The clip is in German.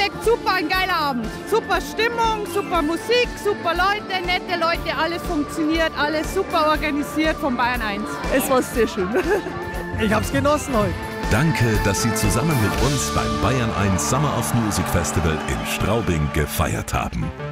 Endeffekt super, ein geiler Abend. Super Stimmung, super Musik, super Leute, nette Leute, alles funktioniert, alles super organisiert von Bayern 1. Es war sehr schön. Ich hab's genossen heute. Danke, dass Sie zusammen mit uns beim Bayern 1 Summer of Music Festival in Straubing gefeiert haben.